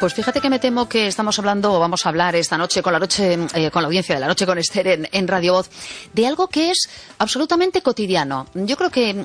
Pues fíjate que me temo que estamos hablando, o vamos a hablar esta noche con la audiencia de La Noche con Esther en Radio Voz, de algo que es absolutamente cotidiano. Yo creo que,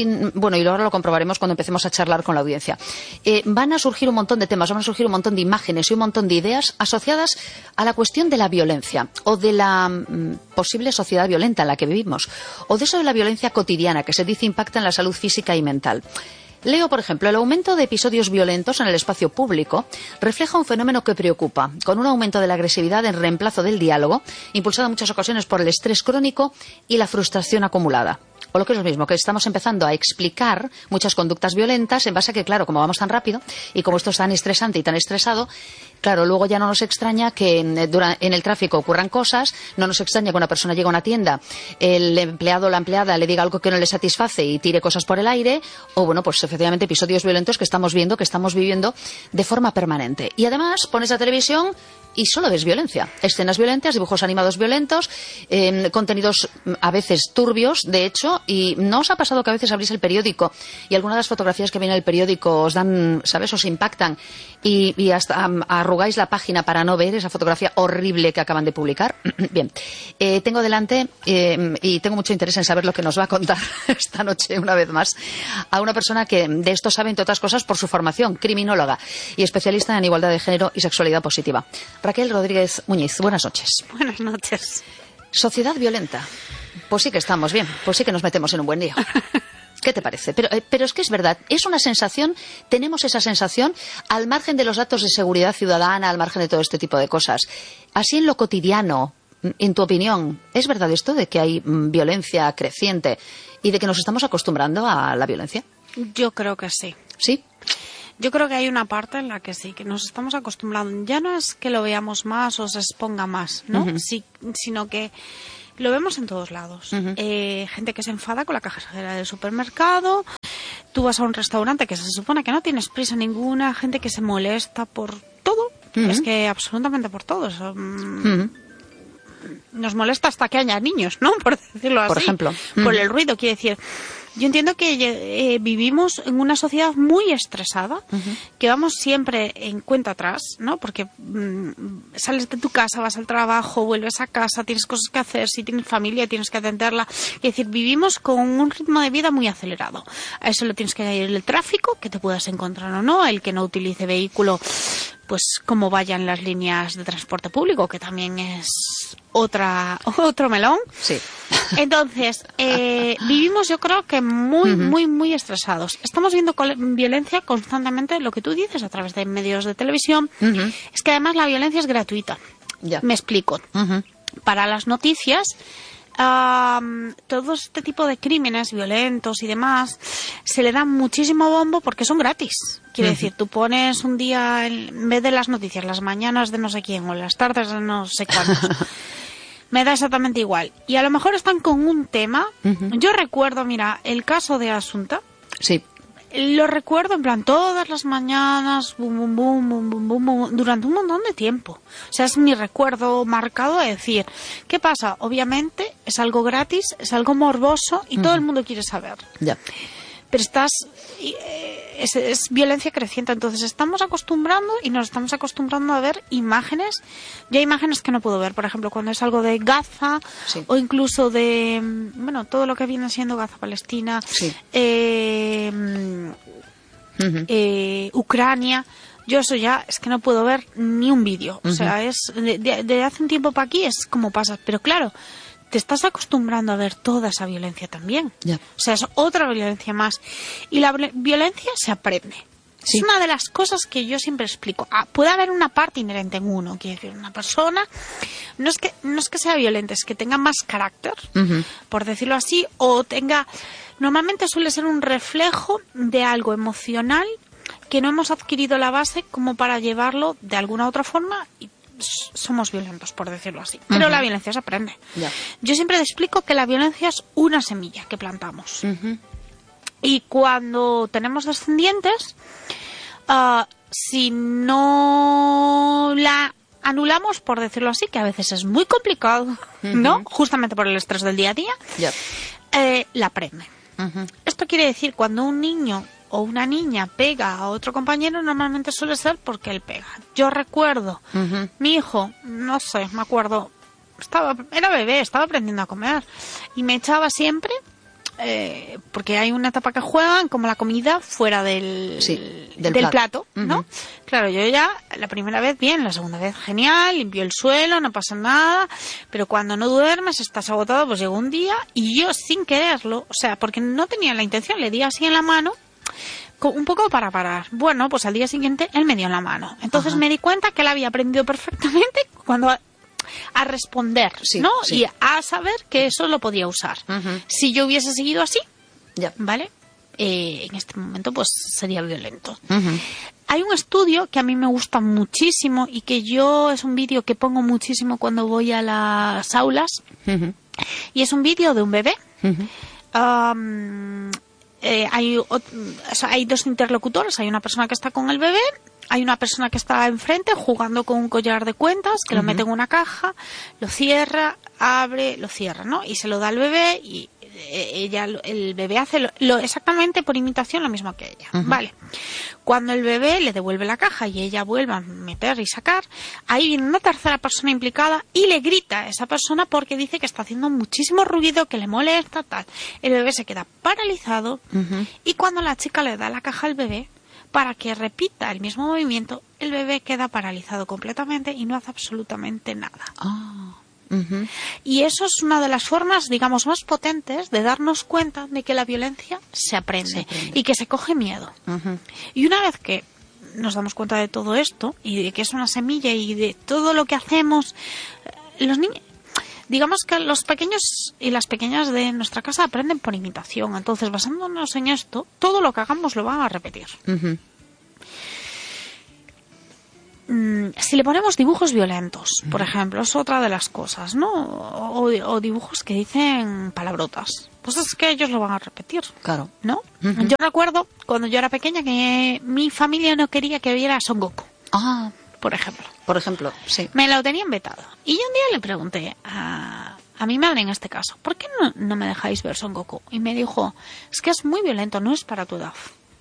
y ahora lo comprobaremos cuando empecemos a charlar con la audiencia, van a surgir un montón de temas, van a surgir un montón de imágenes y un montón de ideas asociadas a la cuestión de la violencia, o de la posible sociedad violenta en la que vivimos, o de eso de la violencia cotidiana que se dice impacta en la salud física y mental. Leo, por ejemplo, el aumento de episodios violentos en el espacio público refleja un fenómeno que preocupa, con un aumento de la agresividad en reemplazo del diálogo, impulsado en muchas ocasiones por el estrés crónico y la frustración acumulada. O lo que es lo mismo, que estamos empezando a explicar muchas conductas violentas en base a que, claro, como vamos tan rápido y como esto es tan estresante y tan estresado, claro, luego ya no nos extraña que en el tráfico ocurran cosas, no nos extraña que una persona llegue a una tienda, el empleado o la empleada le diga algo que no le satisface y tire cosas por el aire, o bueno, pues efectivamente episodios violentos que estamos viviendo de forma permanente. Y además pones la televisión y solo ves violencia, escenas violentas, dibujos animados violentos, contenidos a veces turbios, de hecho, y ¿no os ha pasado que a veces abrís el periódico y algunas de las fotografías que viene en el periódico os dan, ¿sabes?, os impactan y hasta arrugáis la página para no ver esa fotografía horrible que acaban de publicar? Bien, tengo delante y tengo mucho interés en saber lo que nos va a contar esta noche, una vez más, a una persona que de esto sabe, entre otras cosas, por su formación, criminóloga y especialista en igualdad de género y sexualidad positiva. Raquel Rodríguez Muñiz, buenas noches. Buenas noches. Sociedad violenta. Pues sí que estamos bien, pues sí que nos metemos en un buen lío. ¿Qué te parece? Pero es que es verdad, es una sensación, tenemos esa sensación al margen de los datos de seguridad ciudadana, al margen de todo este tipo de cosas. Así en lo cotidiano, en tu opinión, ¿es verdad esto de que hay violencia creciente y de que nos estamos acostumbrando a la violencia? Yo creo que sí. ¿Sí? Yo creo que hay una parte en la que sí, que nos estamos acostumbrando. Ya no es que lo veamos más o se exponga más, ¿no? Sí, sino que lo vemos en todos lados. Gente que se enfada con la cajera del supermercado. Tú vas a un restaurante que se supone que no tienes prisa ninguna. Gente que se molesta por todo. Es que absolutamente por todo. Nos molesta hasta que haya niños, ¿no? Por decirlo así. Por ejemplo. Por el ruido, quiere decir. Yo entiendo que vivimos en una sociedad muy estresada, que vamos siempre en cuenta atrás, ¿no? Porque sales de tu casa, vas al trabajo, vuelves a casa, tienes cosas que hacer, si tienes familia tienes que atenderla. Es decir, vivimos con un ritmo de vida muy acelerado. A eso le tienes que añadir el tráfico, que te puedas encontrar o no, el que no utilice vehículo, pues como vayan las líneas de transporte público, que también es otro melón. Sí. Entonces, vivimos, yo creo que muy estresados. Estamos viendo violencia constantemente, lo que tú dices, a través de medios de televisión. Es que además la violencia es gratuita. Ya. Me explico. Para las noticias, todo este tipo de crímenes violentos y demás se le da muchísimo bombo porque son gratis. Quiere decir, tú pones un día, en vez de las noticias, las mañanas de no sé quién o las tardes de no sé cuántos, me da exactamente igual. Y a lo mejor están con un tema. Yo recuerdo, mira, el caso de Asunta. Sí. Lo recuerdo en plan todas las mañanas, bum, bum, bum, bum, bum, bum, durante un montón de tiempo. O sea, es mi recuerdo marcado de decir, ¿qué pasa? Obviamente es algo gratis, es algo morboso y todo el mundo quiere saber. Ya. Pero es violencia creciente, entonces estamos acostumbrando y nos estamos acostumbrando a ver imágenes. Yo hay imágenes que no puedo ver, por ejemplo, cuando es algo de Gaza, sí, o incluso de, bueno, todo lo que viene siendo Gaza-Palestina, sí, Ucrania. Yo eso ya es que no puedo ver ni un vídeo. O sea, es de hace un tiempo para aquí es como pasa, pero claro, te estás acostumbrando a ver toda esa violencia también. Yeah. O sea, es otra violencia más. Y la violencia se aprende. Sí. Es una de las cosas que yo siempre explico. Puede haber una parte inherente en uno. Quiere decir, una persona no es que sea violenta, es que tenga más carácter, por decirlo así, o tenga... Normalmente suele ser un reflejo de algo emocional que no hemos adquirido la base como para llevarlo de alguna otra forma y somos violentos, por decirlo así. Pero la violencia se aprende. Yeah. Yo siempre explico que la violencia es una semilla que plantamos. Y cuando tenemos descendientes, si no la anulamos, por decirlo así, que a veces es muy complicado, ¿no? Justamente por el estrés del día a día, la aprende. Esto quiere decir, cuando un niño o una niña pega a otro compañero, normalmente suele ser porque él pega. Yo recuerdo, mi hijo, no sé, me acuerdo, era bebé, estaba aprendiendo a comer y me echaba siempre, porque hay una etapa que juegan como la comida fuera del plato, ¿no? Claro, yo ya la primera vez bien, la segunda vez genial, limpio el suelo, no pasa nada, pero cuando no duermes, estás agotado, pues llegó un día y yo sin quererlo, o sea, porque no tenía la intención, le di así en la mano, un poco para parar. Bueno, pues al día siguiente él me dio en la mano. Entonces me di cuenta que él había aprendido perfectamente cuando a responder, ¿no? Sí. Y a saber que eso lo podía usar. Si yo hubiese seguido así, ¿vale? En este momento pues sería violento. Hay un estudio que a mí me gusta muchísimo y que es un vídeo que pongo muchísimo cuando voy a las aulas, y es un vídeo de un bebé. Hay dos interlocutores, hay una persona que está con el bebé, hay una persona que está enfrente jugando con un collar de cuentas, que lo mete en una caja, lo cierra, abre, lo cierra, ¿no? Y se lo da al bebé y el bebé hace exactamente por imitación lo mismo que ella, ¿vale? Cuando el bebé le devuelve la caja y ella vuelve a meter y sacar, ahí viene una tercera persona implicada y le grita a esa persona porque dice que está haciendo muchísimo ruido, que le molesta, tal. El bebé se queda paralizado y cuando la chica le da la caja al bebé para que repita el mismo movimiento, el bebé queda paralizado completamente y no hace absolutamente nada. Y eso es una de las formas, digamos, más potentes de darnos cuenta de que la violencia se aprende. Y que se coge miedo. Y una vez que nos damos cuenta de todo esto y de que es una semilla y de todo lo que hacemos, los niños, digamos que los pequeños y las pequeñas de nuestra casa aprenden por imitación. Entonces, basándonos en esto, todo lo que hagamos lo van a repetir. Si le ponemos dibujos violentos, por ejemplo, es otra de las cosas, ¿no? O dibujos que dicen palabrotas, pues es que ellos lo van a repetir, claro, ¿no? Yo recuerdo cuando yo era pequeña que mi familia no quería que viera Son Goku. Por ejemplo, sí. Me lo tenían vetado. Y yo un día le pregunté a mi madre en este caso, ¿por qué no me dejáis ver Son Goku? Y me dijo, es que es muy violento, no es para tu edad.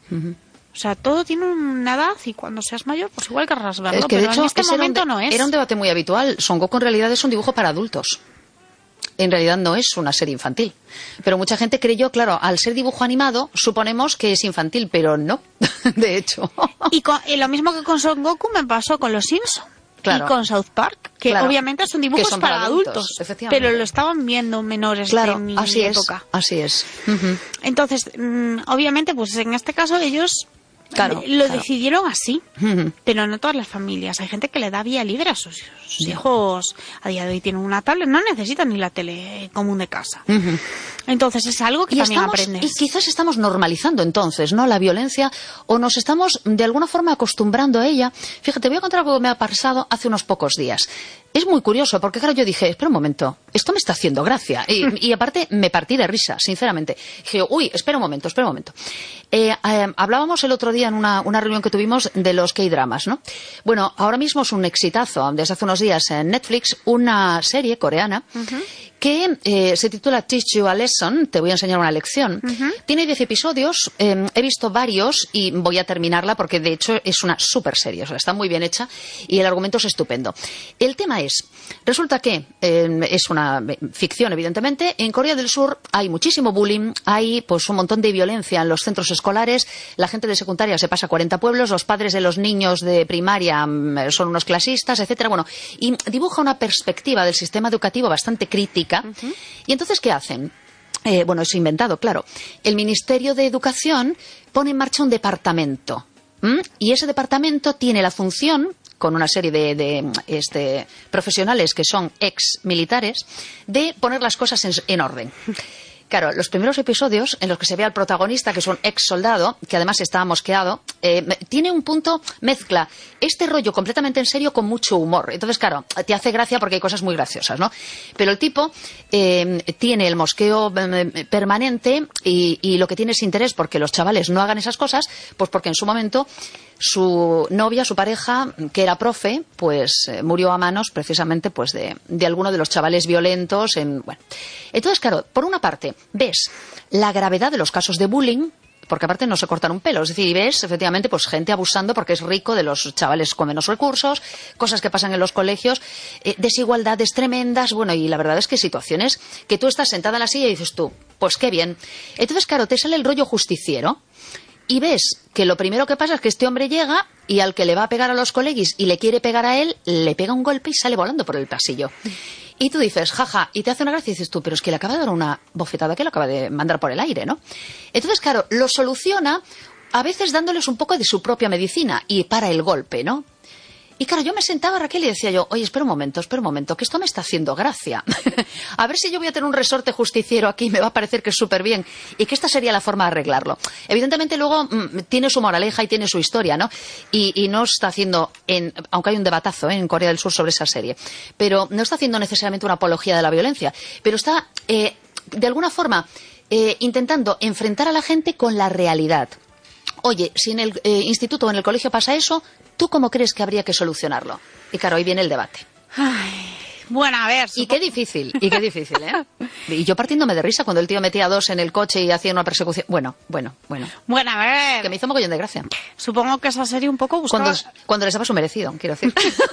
O sea, todo tiene una edad y cuando seas mayor, pues igual querrás verlo, es que, pero de hecho, en este momento no es. Era un debate muy habitual. Son Goku en realidad es un dibujo para adultos. En realidad no es una serie infantil. Pero mucha gente creyó, claro, al ser dibujo animado, suponemos que es infantil, pero no, de hecho. Y lo mismo que con Son Goku me pasó con Los Simpsons. Claro. Y con South Park, que obviamente son dibujos para adultos, pero lo estaban viendo menores de mi época. Así es. Entonces, obviamente, pues en este caso ellos lo decidieron así, pero no todas las familias. Hay gente que le da vía libre a sus hijos. A día de hoy tienen una tablet, no necesitan ni la tele común de casa. Entonces es algo que también aprendes. Y quizás estamos normalizando entonces, ¿no?, la violencia, o nos estamos de alguna forma acostumbrando a ella. Fíjate, voy a contar algo que me ha pasado hace unos pocos días. Es muy curioso, porque claro, yo dije, espera un momento, esto me está haciendo gracia. Y aparte me partí de risa, sinceramente. Dije, uy, espera un momento. Hablábamos el otro día en una reunión que tuvimos de los K-dramas, ¿no? Bueno, ahora mismo es un exitazo, desde hace unos días en Netflix, una serie coreana que se titula Teach You a Lesson, te voy a enseñar una lección. Tiene 10 episodios, he visto varios y voy a terminarla porque de hecho es una súper serie, o sea, está muy bien hecha y el argumento es estupendo. El tema es, resulta que es una ficción evidentemente, en Corea del Sur hay muchísimo bullying, hay pues un montón de violencia en los centros escolares, la gente de secundaria se pasa a 40 pueblos, los padres de los niños de primaria son unos clasistas, etcétera. Bueno, y dibuja una perspectiva del sistema educativo bastante crítica. Y entonces, ¿qué hacen? Bueno, es inventado, claro. El Ministerio de Educación pone en marcha un departamento. Y ese departamento tiene la función, con una serie de profesionales que son ex militares, de poner las cosas en orden. Claro, los primeros episodios en los que se ve al protagonista, que es un ex soldado, que además está mosqueado, tiene un punto, mezcla este rollo completamente en serio con mucho humor. Entonces, claro, te hace gracia porque hay cosas muy graciosas, ¿no? Pero el tipo tiene el mosqueo permanente y lo que tiene es interés porque los chavales no hagan esas cosas, pues porque en su momento su novia, su pareja, que era profe, pues murió a manos precisamente pues de alguno de los chavales violentos. Bueno. Entonces, claro, por una parte ves la gravedad de los casos de bullying. porque aparte no se cortan un pelo. Es decir, y ves, efectivamente, pues gente abusando porque es rico de los chavales con menos recursos, cosas que pasan en los colegios, desigualdades tremendas, bueno, y la verdad es que situaciones que tú estás sentada en la silla y dices tú, pues qué bien. Entonces, claro, te sale el rollo justiciero y ves que lo primero que pasa es que este hombre llega y al que le va a pegar a los coleguis y le quiere pegar a él, le pega un golpe y sale volando por el pasillo. Y tú dices, jaja, y te hace una gracia y dices tú, pero es que le acaba de dar una bofetada que lo acaba de mandar por el aire, ¿no? Entonces, claro, lo soluciona a veces dándoles un poco de su propia medicina y para el golpe, ¿no? Y claro, yo me sentaba, Raquel, y decía yo, oye, espera un momento, que esto me está haciendo gracia. A ver si yo voy a tener un resorte justiciero aquí, me va a parecer que es súper bien. Y que esta sería la forma de arreglarlo. Evidentemente luego tiene su moraleja y tiene su historia, ¿no? Y no está haciendo, aunque hay un debatazo en Corea del Sur sobre esa serie, pero no está haciendo necesariamente una apología de la violencia, pero está, de alguna forma, intentando enfrentar a la gente con la realidad. Oye, si en el instituto o en el colegio pasa eso, ¿tú cómo crees que habría que solucionarlo? Y claro, ahí viene el debate. Ay, bueno, a ver... Y qué difícil, ¿eh? Y yo partiéndome de risa cuando el tío metía a dos en el coche y hacía una persecución... Bueno. Bueno, a ver... Que me hizo mogollón de gracia. Supongo que esa serie un poco buscaba... Cuando les daba su merecido, quiero decir.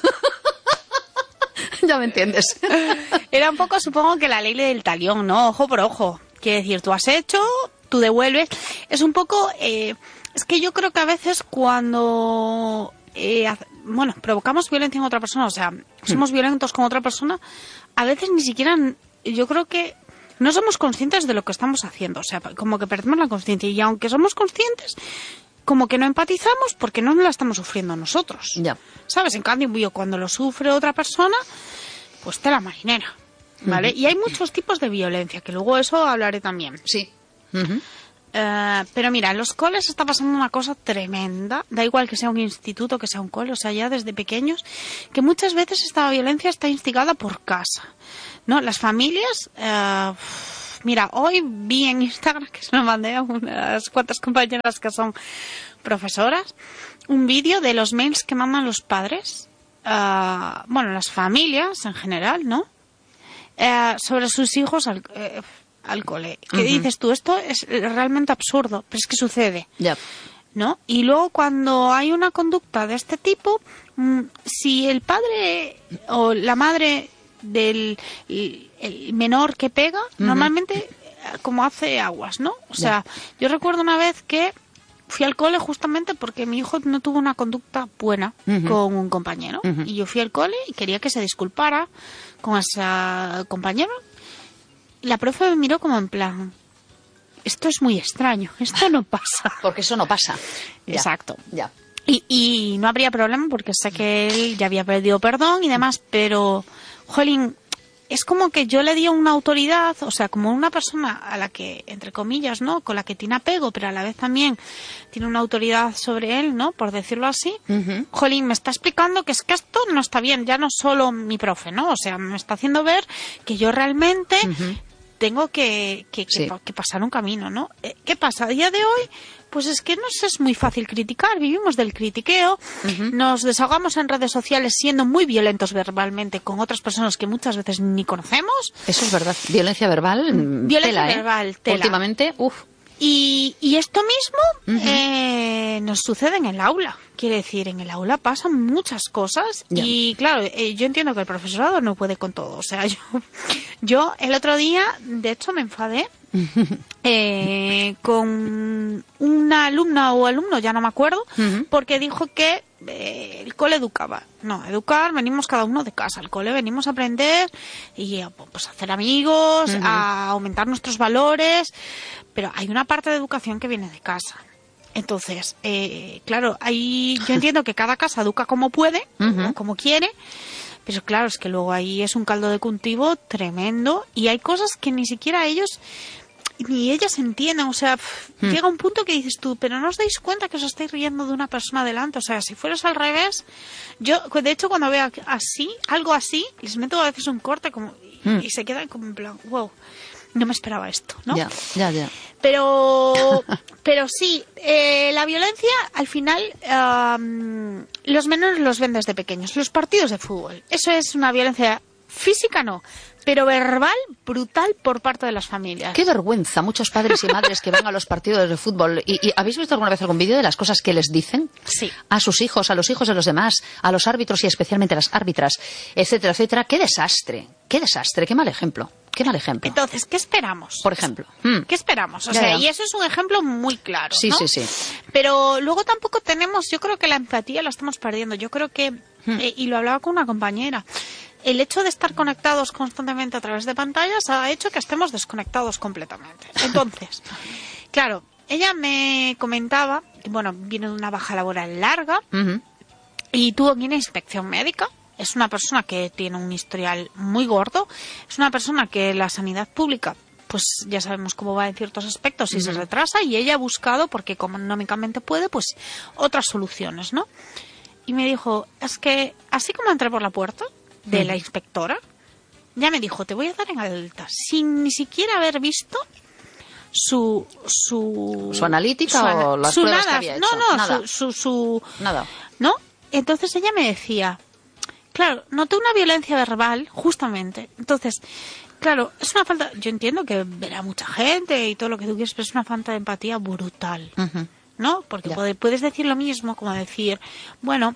Ya me entiendes. Era un poco, supongo, que la ley del talión, ¿no? Ojo por ojo. Quiere decir, tú has hecho, tú devuelves. Es un poco... Es que yo creo que a veces cuando provocamos violencia en otra persona, o sea, somos violentos con otra persona, a veces ni siquiera, yo creo que no somos conscientes de lo que estamos haciendo, o sea, como que perdemos la conciencia, y aunque somos conscientes, como que no empatizamos porque no la estamos sufriendo nosotros. Ya. ¿Sabes? En cambio, cuando lo sufre otra persona, pues tela marinera, ¿vale? Y hay muchos tipos de violencia, que luego eso hablaré también. Sí. Pero mira, en los coles está pasando una cosa tremenda, da igual que sea un instituto, que sea un cole, o sea, ya desde pequeños, que muchas veces esta violencia está instigada por casa, ¿no? Las familias, mira, hoy vi en Instagram, que se lo mandé a unas cuantas compañeras que son profesoras, un vídeo de los mails que mandan los padres, las familias en general, ¿no? Sobre sus hijos al cole. ¿Qué dices tú? Esto es realmente absurdo, pero es que sucede. Yep. ¿No? Y luego cuando hay una conducta de este tipo, si el padre o la madre del el menor que pega, normalmente como hace aguas, ¿no? O sea, yo recuerdo una vez que fui al cole justamente porque mi hijo no tuvo una conducta buena con un compañero. Y yo fui al cole y quería que se disculpara con ese compañero. La profe me miró como en plan, esto es muy extraño, esto no pasa. Porque eso no pasa. Exacto. Ya. Y no habría problema porque sé que él ya había pedido perdón y demás, pero, jolín, es como que yo le di una autoridad, o sea, como una persona a la que, entre comillas, ¿no? Con la que tiene apego, pero a la vez también tiene una autoridad sobre él, ¿no? Por decirlo así. Jolín, me está explicando que es que esto no está bien, ya no solo mi profe, ¿no? O sea, me está haciendo ver que yo realmente... tengo que pasar un camino, ¿no? ¿Qué pasa? A día de hoy, pues es que nos es muy fácil criticar, vivimos del critiqueo, nos desahogamos en redes sociales siendo muy violentos verbalmente con otras personas que muchas veces ni conocemos. Eso es verdad, violencia verbal, tela. Últimamente, uff. Y esto mismo nos sucede en el aula. Quiere decir, en el aula pasan muchas cosas y claro, yo entiendo que el profesorado no puede con todo. O sea, yo el otro día, de hecho, me enfadé con una alumna o alumno, ya no me acuerdo, porque dijo que el cole educaba. No, educar, venimos cada uno de casa. Al cole venimos a aprender y pues a hacer amigos, a aumentar nuestros valores, pero hay una parte de educación que viene de casa. Entonces, claro, ahí yo entiendo que cada casa educa como puede, o como quiere, pero claro, es que luego ahí es un caldo de cultivo tremendo y hay cosas que ni siquiera ellos ni ellas entienden, o sea, llega un punto que dices tú, pero no os dais cuenta que os estáis riendo de una persona delante, o sea, si fueras al revés, yo, de hecho, cuando veo así, algo así, les meto a veces un corte como y se quedan como en plan, wow, no me esperaba esto, ¿no? Ya. Pero sí, la violencia, al final, los menores los ven desde pequeños, los partidos de fútbol, eso es una violencia Física no, pero verbal brutal por parte de las familias. Qué vergüenza, muchos padres y madres que van a los partidos de fútbol. ¿Y habéis visto alguna vez algún vídeo de las cosas que les dicen? Sí. A sus hijos, a los hijos de los demás, a los árbitros y especialmente a las árbitras, etcétera, etcétera. Qué desastre, qué mal ejemplo. Qué mal ejemplo. Entonces, ¿qué esperamos? Por ejemplo. ¿Qué esperamos? O sea, y eso es un ejemplo muy claro, Sí, ¿no? sí. Pero luego tampoco tenemos, yo creo que la empatía la estamos perdiendo. Yo creo que, y lo hablaba con una compañera, el hecho de estar conectados constantemente a través de pantallas ha hecho que estemos desconectados completamente. Entonces, claro, ella me comentaba, que, bueno, viene de una baja laboral larga y tuvo que ir a inspección médica. Es una persona que tiene un historial muy gordo. Es una persona que la sanidad pública, pues ya sabemos cómo va en ciertos aspectos y se retrasa, y ella ha buscado, porque económicamente puede, pues otras soluciones, ¿no? Y me dijo, es que así como entré por la puerta de la inspectora, ya me dijo, te voy a dar en alta, sin ni siquiera haber visto su analítica o las pruebas que había hecho. Nada. ¿No? Entonces ella me decía, claro, noté una violencia verbal, justamente. Entonces, claro, es una falta... Yo entiendo que verá mucha gente y todo lo que tú quieres, pero es una falta de empatía brutal, ¿no? Porque puedes decir lo mismo, como decir, bueno,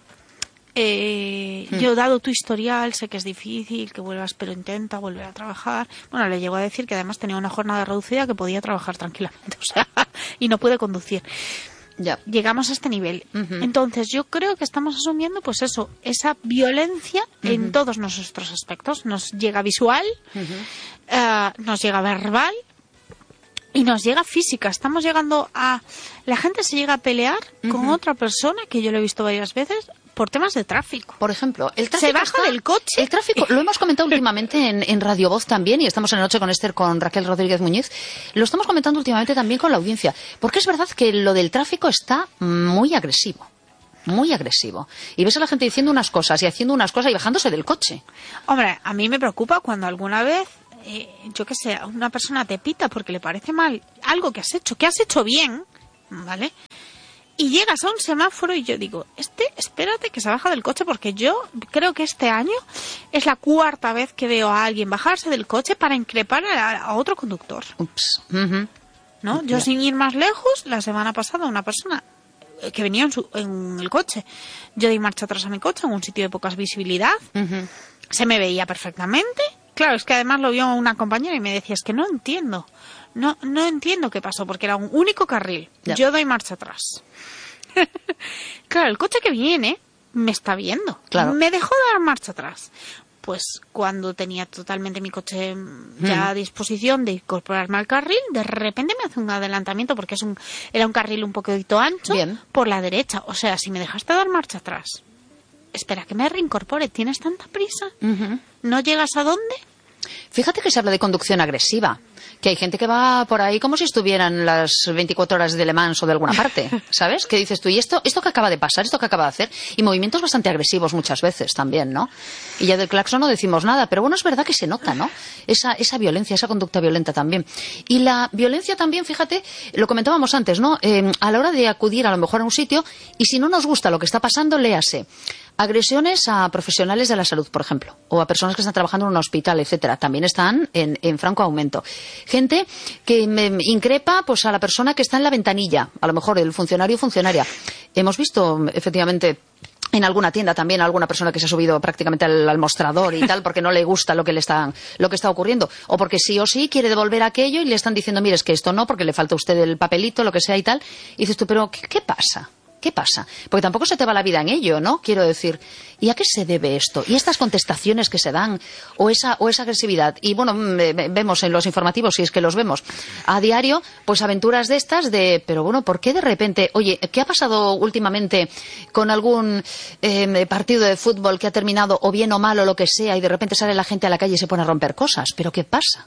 yo dado tu historial, sé que es difícil, que vuelvas, pero intenta volver a trabajar. Bueno, le llegó a decir que además tenía una jornada reducida, que podía trabajar tranquilamente, o sea, y no puede conducir. Ya. Llegamos a este nivel. Entonces yo creo que estamos asumiendo pues eso, esa violencia en todos nuestros aspectos. Nos llega visual, nos llega verbal y nos llega física. Estamos llegando a... La gente se llega a pelear con otra persona, que yo lo he visto varias veces, por temas de tráfico. Por ejemplo, el tráfico se baja del coche. El tráfico, lo hemos comentado últimamente en Radio Voz también, y estamos en la noche con Esther, con Raquel Rodríguez Muñiz. Lo estamos comentando últimamente también con la audiencia, porque es verdad que lo del tráfico está muy agresivo. Muy agresivo. Y ves a la gente diciendo unas cosas y haciendo unas cosas y bajándose del coche. Hombre, a mí me preocupa cuando alguna vez, yo qué sé, una persona te pita porque le parece mal algo que has hecho bien, ¿vale? Y llegas a un semáforo y yo digo, espérate que se baja del coche, porque yo creo que este año es la 4ª vez que veo a alguien bajarse del coche para increpar a otro conductor. Ups. ¿No? Yo sin ir más lejos, la semana pasada una persona que venía en el coche, yo di marcha atrás a mi coche en un sitio de poca visibilidad, se me veía perfectamente. Claro, es que además lo vio una compañera y me decía, es que no entiendo qué pasó, porque era un único carril. Ya. Yo doy marcha atrás. Claro, el coche que viene me está viendo. Claro. Me dejó dar marcha atrás. Pues cuando tenía totalmente mi coche ya a disposición de incorporarme al carril, de repente me hace un adelantamiento, porque era un carril un poquito ancho. Bien. Por la derecha. O sea, si me dejaste dar marcha atrás, espera que me reincorpore. ¿Tienes tanta prisa? ¿No llegas a dónde? Fíjate que se habla de conducción agresiva, que hay gente que va por ahí como si estuvieran las 24 horas de Le Mans o de alguna parte, ¿sabes? ¿Qué dices tú? ¿Y esto que acaba de pasar, esto que acaba de hacer? Y movimientos bastante agresivos muchas veces también, ¿no? Y ya del claxon no decimos nada, pero bueno, es verdad que se nota, ¿no? Esa violencia, esa conducta violenta también. Y la violencia también, fíjate, lo comentábamos antes, ¿no? A la hora de acudir a lo mejor a un sitio, y si no nos gusta lo que está pasando, léase. Agresiones a profesionales de la salud, por ejemplo, o a personas que están trabajando en un hospital, etcétera, también están en franco aumento. Gente que increpa pues a la persona que está en la ventanilla, a lo mejor el funcionario o funcionaria. Hemos visto, efectivamente, en alguna tienda también alguna persona que se ha subido prácticamente al mostrador y tal porque no le gusta lo que está ocurriendo, o porque sí o sí quiere devolver aquello y le están diciendo, mire, es que esto no, porque le falta a usted el papelito, lo que sea y tal. Y dices tú, pero ¿qué pasa? ¿Qué pasa? Porque tampoco se te va la vida en ello, ¿no? Quiero decir, ¿y a qué se debe esto? ¿Y estas contestaciones que se dan? ¿O esa agresividad? Y bueno, vemos en los informativos, si es que los vemos, a diario, pues aventuras de estas pero bueno, ¿por qué de repente? Oye, ¿qué ha pasado últimamente con algún partido de fútbol que ha terminado o bien o mal o lo que sea, y de repente sale la gente a la calle y se pone a romper cosas? ¿Pero qué pasa?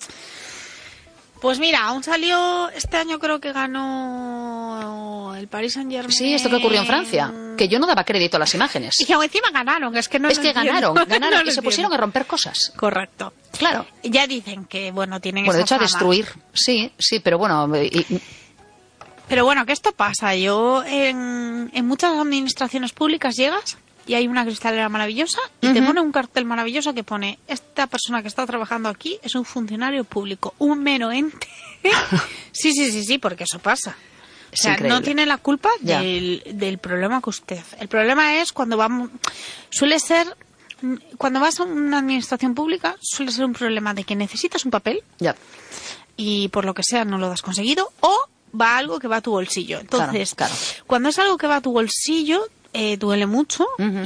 Pues mira, aún salió este año, creo que ganó el Paris Saint-Germain. Sí, esto que ocurrió en Francia, que yo no daba crédito a las imágenes. Y aún encima ganaron, es que no. Es que ganaron no y se pusieron a romper cosas. Correcto. Claro. Ya dicen que, bueno, tienen esa de hecho fama. A destruir, sí, pero bueno. Pero bueno, que esto pasa. Yo en muchas administraciones públicas llegas y hay una cristalera maravillosa y te pone un cartel maravilloso que pone: esta persona que está trabajando aquí es un funcionario público, un mero ente. Sí, porque eso pasa. O sea, increíble. No tiene la culpa del problema que usted. El problema es cuando cuando vas a una administración pública, suele ser un problema de que necesitas un papel y por lo que sea no lo has conseguido, o va algo que va a tu bolsillo. Entonces, claro. Cuando es algo que va a tu bolsillo, duele mucho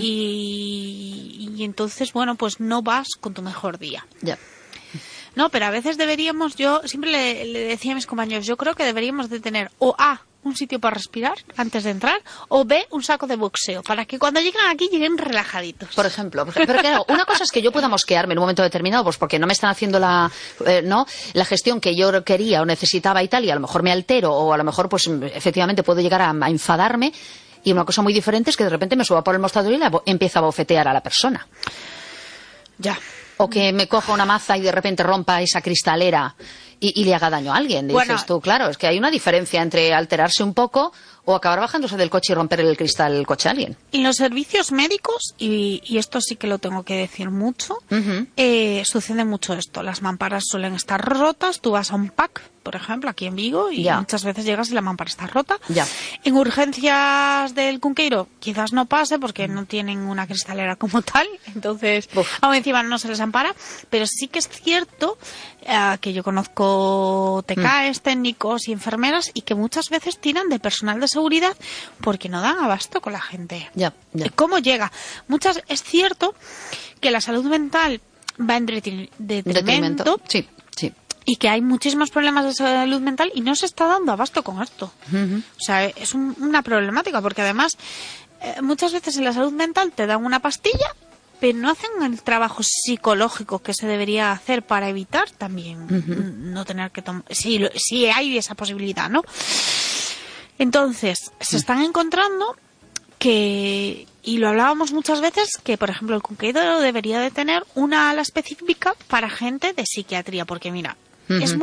y entonces, bueno, pues no vas con tu mejor día. No, pero a veces deberíamos, yo siempre le decía a mis compañeros, yo creo que deberíamos de tener o A, un sitio para respirar antes de entrar, o B, un saco de boxeo, para que cuando lleguen aquí lleguen relajaditos. Por ejemplo. Pero claro, una cosa es que yo pueda mosquearme en un momento determinado, pues porque no me están haciendo la gestión que yo quería o necesitaba y tal, y a lo mejor me altero, o a lo mejor pues efectivamente puedo llegar a enfadarme, y una cosa muy diferente es que de repente me suba por el mostrador y empiezo a bofetear a la persona. Ya. O que me coja una maza y de repente rompa esa cristalera y le haga daño a alguien. Dices tú, claro, es que hay una diferencia entre alterarse un poco o acabar bajándose del coche y romper el cristal del coche a alguien. En los servicios médicos, y esto sí que lo tengo que decir mucho, sucede mucho esto. Las mamparas suelen estar rotas, tú vas a un PAC, por ejemplo, aquí en Vigo, y muchas veces llegas y la mampara está rota. En urgencias del Cunqueiro quizás no pase porque no tienen una cristalera como tal, entonces aún encima no se les ampara, pero sí que es cierto que yo conozco TKs, técnicos y enfermeras, y que muchas veces tiran de personal de seguridad porque no dan abasto con la gente. ¿Cómo llega? Es cierto que la salud mental va en detrimento. Sí. Y que hay muchísimos problemas de salud mental y no se está dando abasto con esto. O sea, es una problemática, porque además muchas veces en la salud mental te dan una pastilla, pero no hacen el trabajo psicológico que se debería hacer para evitar también no tener que tomar... Sí hay esa posibilidad, ¿no? Entonces, se están encontrando que, y lo hablábamos muchas veces, que por ejemplo el Cunqueiro debería de tener una ala específica para gente de psiquiatría, porque mira, es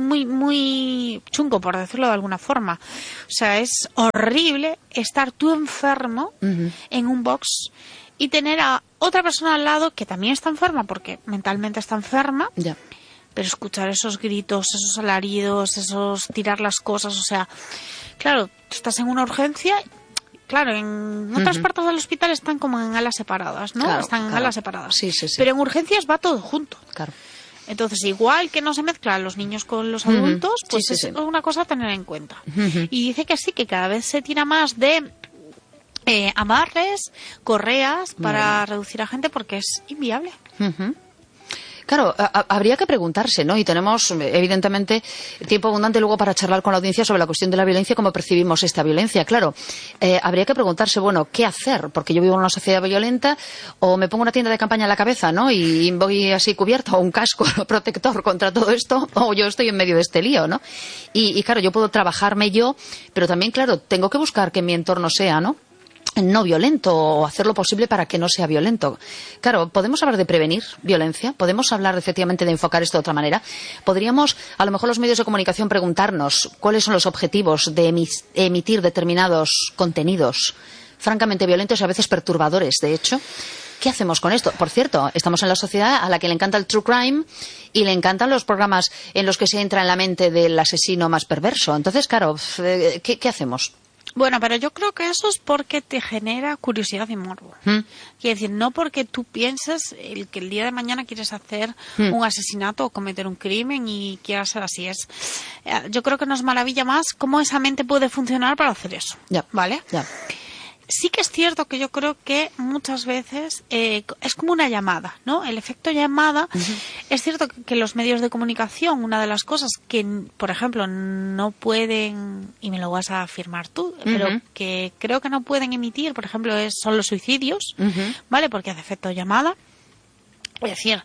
muy chungo, por decirlo de alguna forma. O sea, es horrible estar tú enfermo en un box y tener a otra persona al lado que también está enferma, porque mentalmente está enferma, pero escuchar esos gritos, esos alaridos, esos tirar las cosas, o sea, claro, tú estás en una urgencia. Claro, en otras partes del hospital están como en alas separadas, ¿no? Están en alas separadas. Sí. Pero en urgencias va todo junto. Claro. Entonces, igual que no se mezclan los niños con los adultos, pues es una cosa a tener en cuenta. Y dice que sí, que cada vez se tira más de amarres, correas, para reducir a gente, porque es inviable. Claro, habría que preguntarse, ¿no? Y tenemos, evidentemente, tiempo abundante luego para charlar con la audiencia sobre la cuestión de la violencia y cómo percibimos esta violencia. Claro, habría que preguntarse, bueno, ¿qué hacer? Porque yo vivo en una sociedad violenta, o me pongo una tienda de campaña en la cabeza, ¿no? Y voy así cubierta, o un casco protector contra todo esto, o yo estoy en medio de este lío, ¿no? Y claro, yo puedo trabajarme yo, pero también, claro, tengo que buscar que mi entorno sea, ¿no?, no violento, o hacer lo posible para que no sea violento. Claro, podemos hablar de prevenir violencia, podemos hablar efectivamente de enfocar esto de otra manera. Podríamos, a lo mejor los medios de comunicación, preguntarnos cuáles son los objetivos de emitir determinados contenidos francamente violentos y a veces perturbadores, de hecho. ¿Qué hacemos con esto? Por cierto, estamos en la sociedad a la que le encanta el true crime y le encantan los programas en los que se entra en la mente del asesino más perverso. Entonces, claro, ¿qué hacemos? Bueno, pero yo creo que eso es porque te genera curiosidad y morbo. Quiere decir, no porque tú pienses que el día de mañana quieres hacer un asesinato o cometer un crimen y quieras ser así. Yo creo que nos maravilla más cómo esa mente puede funcionar para hacer eso. ¿Vale? Sí que es cierto que yo creo que muchas veces es como una llamada, ¿no? El efecto llamada. Es cierto que los medios de comunicación, una de las cosas que, por ejemplo, no pueden, y me lo vas a afirmar tú, pero que creo que no pueden emitir, por ejemplo, son los suicidios, ¿vale? Porque hace efecto llamada. Es decir,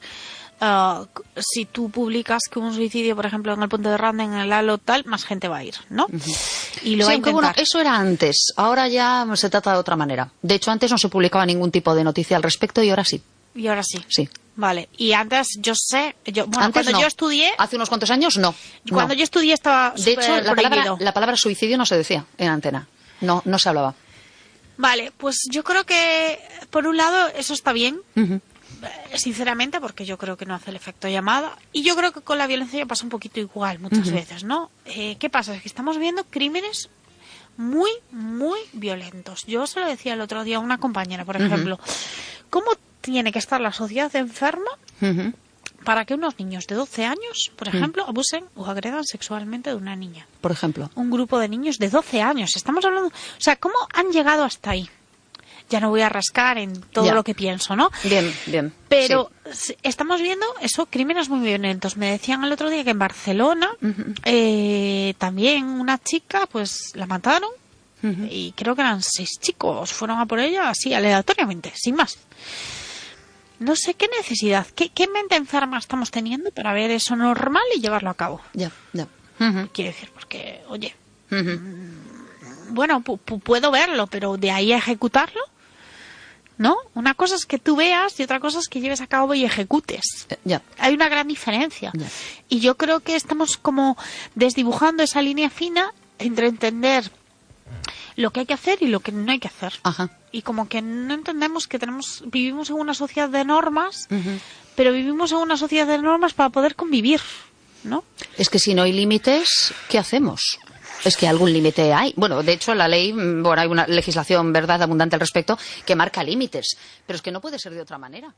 si tú publicas que un suicidio, por ejemplo, en el Ponte de Randa, en el Halo tal, más gente va a ir, ¿no? Y lo va a intentar. Bueno, eso era antes, ahora ya se trata de otra manera. De hecho, antes no se publicaba ningún tipo de noticia al respecto y ahora sí. ¿Y ahora sí? Sí. Vale, y antes yo sé, antes cuando no. Yo estudié... Hace unos cuantos años no. Cuando yo estudié estaba de hecho, prohibido. la palabra suicidio no se decía en antena, no se hablaba. Vale, pues yo creo que, por un lado, eso está bien, sinceramente, porque yo creo que no hace el efecto llamada. Y yo creo que con la violencia ya pasa un poquito igual muchas veces, ¿no? ¿Qué pasa? Es que estamos viendo crímenes muy, muy violentos. Yo se lo decía el otro día a una compañera, por ejemplo, ¿cómo tiene que estar la sociedad enferma para que unos niños de 12 años, por ejemplo, abusen o agredan sexualmente de una niña? Por ejemplo. Un grupo de niños de 12 años. Estamos hablando... O sea, ¿cómo han llegado hasta ahí? Ya no voy a rascar en todo lo que pienso, ¿no? Bien, bien. Pero estamos viendo eso, crímenes muy violentos. Me decían el otro día que en Barcelona también una chica, pues la mataron y creo que eran 6 chicos. Fueron a por ella así, aleatoriamente, sin más. No sé qué necesidad, qué mente enferma estamos teniendo para ver eso normal y llevarlo a cabo. Ya. Quiero decir, porque, oye, bueno, puedo verlo, pero de ahí a ejecutarlo, ¿no? Una cosa es que tú veas y otra cosa es que lleves a cabo y ejecutes. Hay una gran diferencia. Y yo creo que estamos como desdibujando esa línea fina entre entender lo que hay que hacer y lo que no hay que hacer. Y como que no entendemos que vivimos en una sociedad de normas, pero vivimos en una sociedad de normas para poder convivir, ¿no? Es que si no hay límites, ¿qué hacemos? Es que algún límite hay. Bueno, de hecho, la ley, bueno, hay una legislación, verdad, abundante al respecto, que marca límites. Pero es que no puede ser de otra manera.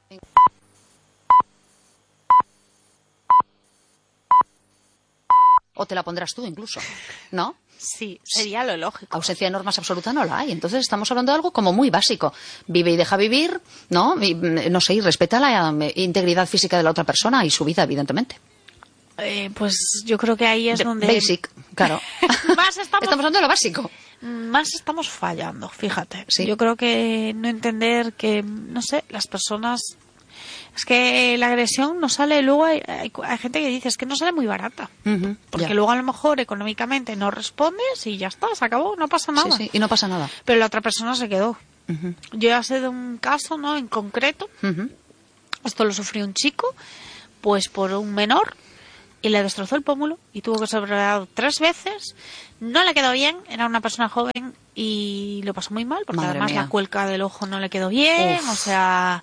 O te la pondrás tú incluso, ¿no? Sí, sería lo lógico. Ausencia de normas absoluta no la hay. Entonces estamos hablando de algo como muy básico. Vive y deja vivir, ¿no? Y, no sé, y respeta la integridad física de la otra persona y su vida, evidentemente. Pues yo creo que ahí es donde... Basic, claro. Estamos hablando de lo básico. Más estamos fallando, fíjate. ¿Sí? Yo creo que no entender que, no sé, las personas... Es que la agresión no sale, luego hay gente que dice, es que no sale muy barata. Porque luego a lo mejor económicamente no respondes y ya está, se acabó, no pasa nada. Sí, y no pasa nada. Pero la otra persona se quedó. Yo ya sé de un caso, ¿no? En concreto, esto lo sufrió un chico, pues por un menor, y le destrozó el pómulo y tuvo que ser operado 3 veces. No le quedó bien, era una persona joven y lo pasó muy mal, porque Madre además mía. La cuenca del ojo no le quedó bien, o sea...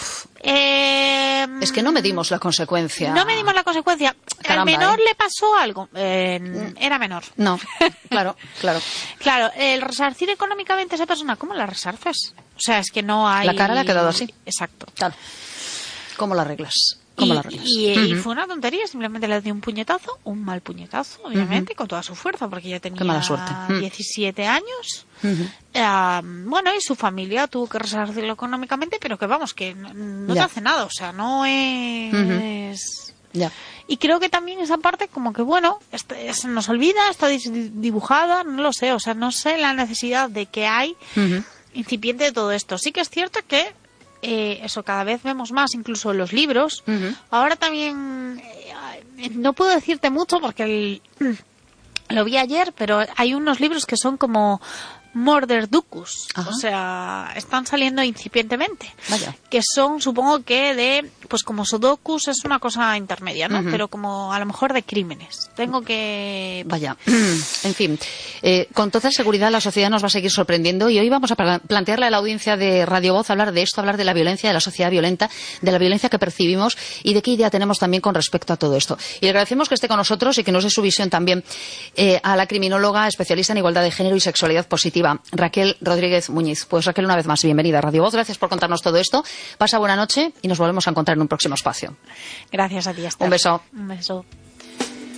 Es que no medimos la consecuencia. No medimos la consecuencia. Caramba, ¿Al menor le pasó algo? Era menor. No, claro. Claro, el resarcir económicamente a esa persona, ¿cómo la resarces? O sea, es que no hay... La cara le ha quedado así. Exacto. Claro. ¿Cómo la arreglas? Y fue una tontería, simplemente le dio un puñetazo, un mal puñetazo, obviamente, con toda su fuerza, porque ya tenía Qué mala suerte. 17 años. Bueno, y su familia tuvo que resarcirlo económicamente, pero que vamos, que no te hace nada, o sea, no es... Y creo que también esa parte como que, bueno, se nos olvida, está dibujada, no lo sé, o sea, no sé la necesidad de que hay incipiente de todo esto. Sí que es cierto que eso cada vez vemos más, incluso en los libros. Ahora también no puedo decirte mucho porque lo vi ayer, pero hay unos libros que son como Murder Ducus, o sea, están saliendo incipientemente. Vaya. Que son, supongo que pues como Sudokus es una cosa intermedia, ¿no? Pero como a lo mejor de crímenes. Tengo que... Vaya, en fin, con toda seguridad la sociedad nos va a seguir sorprendiendo y hoy vamos a plantearle a la audiencia de Radio Voz hablar de esto, hablar de la violencia, de la sociedad violenta, de la violencia que percibimos y de qué idea tenemos también con respecto a todo esto. Y le agradecemos que esté con nosotros y que nos dé su visión también a la criminóloga especialista en igualdad de género y sexualidad positiva, Raquel Rodríguez Muñiz. Pues Raquel, una vez más, bienvenida a Radio Voz. Gracias por contarnos todo esto. Pasa buena noche y nos volvemos a encontrar en un próximo espacio. Gracias a ti, Esther. Un beso. Un beso.